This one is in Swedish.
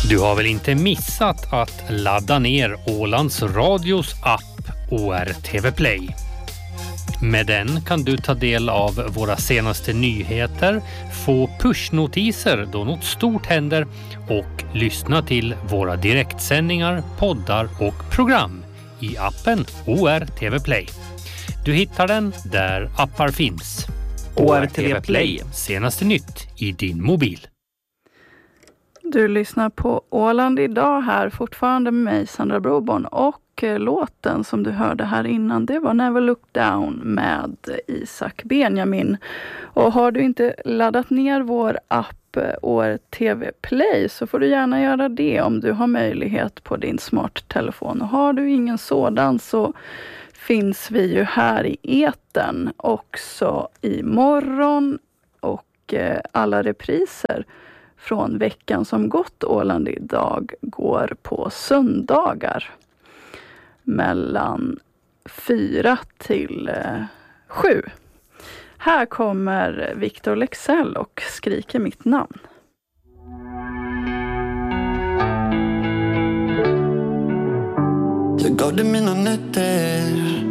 Du har väl inte missat att ladda ner Ålands Radios app ORTV Play. Med den kan du ta del av våra senaste nyheter, få pushnotiser då något stort händer och lyssna till våra direktsändningar, poddar och program i appen ORTV Play. Du hittar den där appar finns. ORTV Play. Senaste nytt i din mobil. Du lyssnar på Åland idag här, fortfarande med mig, Sandra Broborn, och låten som du hörde här innan, det var Never Look Down med Isak Benjamin. Och har du inte laddat ner vår app ORTV Play så får du gärna göra det om du har möjlighet på din smarttelefon. Och har du ingen sådan så finns vi ju här i etern också imorgon, och alla repriser från veckan som gått Åland idag går på söndagar mellan 4 till 7. Här kommer Victor Lexell och skriker mitt namn. Jag gav dig mina nätter,